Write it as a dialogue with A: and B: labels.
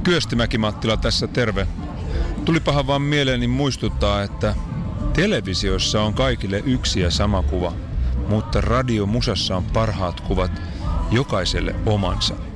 A: Kyöstimäki Mattila tässä, terve. Tulipahan vaan mieleeni muistuttaa, että televisiossa on kaikille yksi ja sama kuva, mutta radiomusassa on parhaat kuvat, jokaiselle omansa.